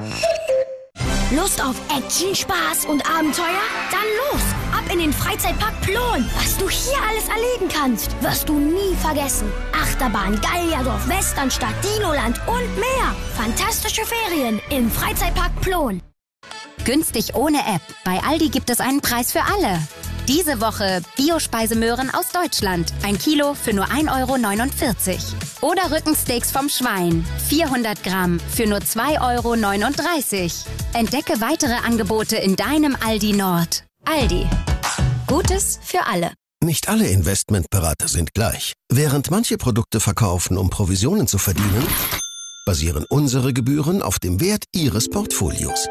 Lust auf Action, Spaß und Abenteuer? Dann los! Ab in den Freizeitpark Plon! Was du hier alles erleben kannst, wirst du nie vergessen. Achterbahn, Gallierdorf, Westernstadt, Dinoland und mehr. Fantastische Ferien im Freizeitpark Plon. Günstig ohne App. Bei Aldi gibt es einen Preis für alle. Diese Woche Biospeisemöhren aus Deutschland. 1 Kilo für nur 1,49 €. Oder Rückensteaks vom Schwein. 400 Gramm für nur 2,39 €. Entdecke weitere Angebote in deinem Aldi Nord. Aldi. Gutes für alle. Nicht alle Investmentberater sind gleich. Während manche Produkte verkaufen, um Provisionen zu verdienen, basieren unsere Gebühren auf dem Wert Ihres Portfolios.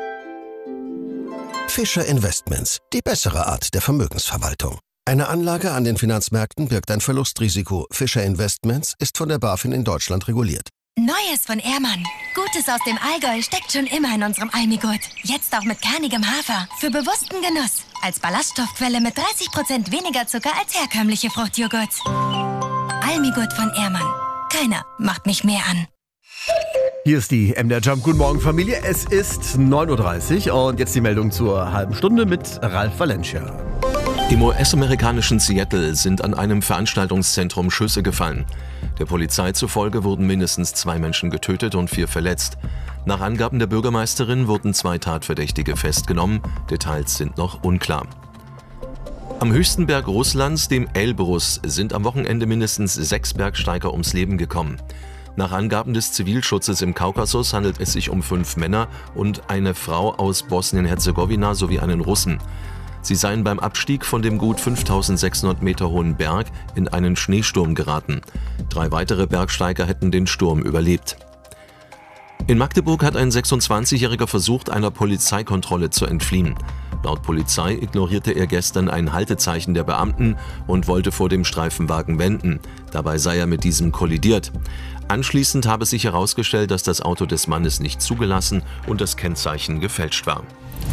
Fischer Investments, die bessere Art der Vermögensverwaltung. Eine Anlage an den Finanzmärkten birgt ein Verlustrisiko. Fischer Investments ist von der BaFin in Deutschland reguliert. Neues von Ehrmann. Gutes aus dem Allgäu steckt schon immer in unserem Almigurt. Jetzt auch mit kernigem Hafer. Für bewussten Genuss. Als Ballaststoffquelle mit 30% weniger Zucker als herkömmliche Fruchtjoghurts. Almigurt von Ehrmann. Keiner macht mich mehr an. Hier ist die MDR Jump. Guten Morgen, Familie. Es ist 9:30 Uhr und jetzt die Meldung zur halben Stunde mit Ralf Valencia. Im US-amerikanischen Seattle sind an einem Veranstaltungszentrum Schüsse gefallen. Der Polizei zufolge wurden mindestens 2 Menschen getötet und 4 verletzt. Nach Angaben der Bürgermeisterin wurden 2 Tatverdächtige festgenommen. Details sind noch unklar. Am höchsten Berg Russlands, dem Elbrus, sind am Wochenende mindestens 6 Bergsteiger ums Leben gekommen. Nach Angaben des Zivilschutzes im Kaukasus handelt es sich um 5 Männer und eine Frau aus Bosnien-Herzegowina sowie einen Russen. Sie seien beim Abstieg von dem gut 5.600 Meter hohen Berg in einen Schneesturm geraten. 3 weitere Bergsteiger hätten den Sturm überlebt. In Magdeburg hat ein 26-Jähriger versucht, einer Polizeikontrolle zu entfliehen. Laut Polizei ignorierte er gestern ein Haltezeichen der Beamten und wollte vor dem Streifenwagen wenden. Dabei sei er mit diesem kollidiert. Anschließend habe sich herausgestellt, dass das Auto des Mannes nicht zugelassen und das Kennzeichen gefälscht war.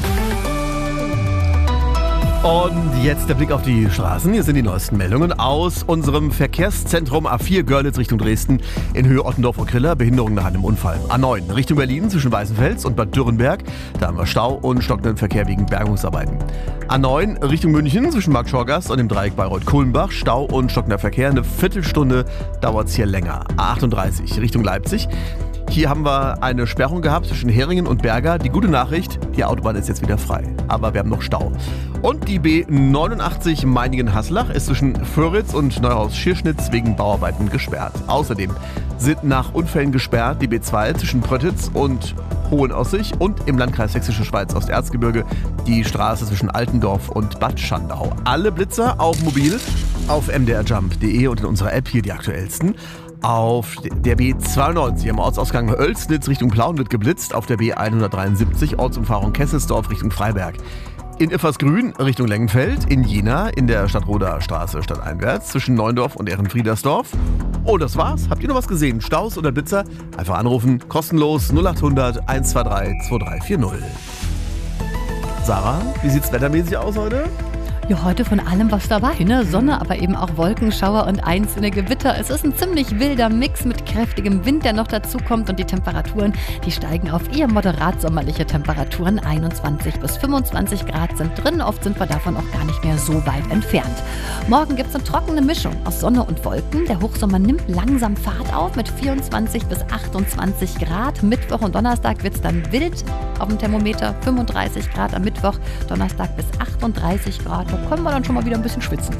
Und jetzt der Blick auf die Straßen. Hier sind die neuesten Meldungen aus unserem Verkehrszentrum A4 Görlitz Richtung Dresden in Höhe Ottendorf und Griller. Behinderung nach einem Unfall. A9 Richtung Berlin zwischen Weißenfels und Bad Dürrenberg. Da haben wir Stau und stockenden Verkehr wegen Bergungsarbeiten. A9 Richtung München zwischen Markt Schorgast und dem Dreieck Bayreuth-Kulmbach. Stau und stockender Verkehr. Eine Viertelstunde dauert es hier länger. A38 Richtung Leipzig. Hier haben wir eine Sperrung gehabt zwischen Heringen und Berger. Die gute Nachricht, die Autobahn ist jetzt wieder frei. Aber wir haben noch Stau. Und die B89 Meiningen-Haslach ist zwischen Föritz und Neuhaus-Schirschnitz wegen Bauarbeiten gesperrt. Außerdem sind nach Unfällen gesperrt die B2 zwischen Pröttitz und Hohenaussig und im Landkreis Sächsische Schweiz Osterzgebirge die Straße zwischen Altendorf und Bad Schandau. Alle Blitzer auch mobil auf mdrjump.de und in unserer App hier die aktuellsten. Auf der B92 am Ortsausgang Oelsnitz Richtung Plauen wird geblitzt. Auf der B173 Ortsumfahrung Kesselsdorf Richtung Freiberg. In Iffersgrün Richtung Lengenfeld. In Jena in der Stadtroder Straße stadteinwärts zwischen Neundorf und Ehrenfriedersdorf. Oh, das war's. Habt ihr noch was gesehen? Staus oder Blitzer? Einfach anrufen. Kostenlos 0800 123 2340. Sarah, wie sieht's wettermäßig aus heute? Ja, heute von allem was dabei, ne? Sonne, aber eben auch Wolkenschauer und einzelne Gewitter. Es ist ein ziemlich wilder Mix mit kräftigem Wind, der noch dazu kommt und die Temperaturen, die steigen auf eher moderat sommerliche Temperaturen. 21 bis 25 Grad sind drin, oft sind wir davon auch gar nicht mehr so weit entfernt. Morgen gibt es eine trockene Mischung aus Sonne und Wolken. Der Hochsommer nimmt langsam Fahrt auf mit 24 bis 28 Grad. Mittwoch und Donnerstag wird es dann wild auf dem Thermometer. 35 Grad am Mittwoch, Donnerstag bis 38 Grad. Da können wir dann schon mal wieder ein bisschen schwitzen.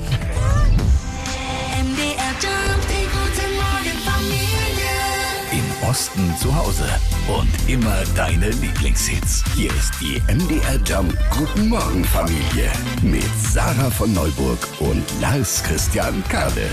Im Osten zu Hause und immer deine Lieblingshits. Hier ist die MDR Jump Guten Morgen Familie mit Sarah von Neuburg und Lars Christian Kade.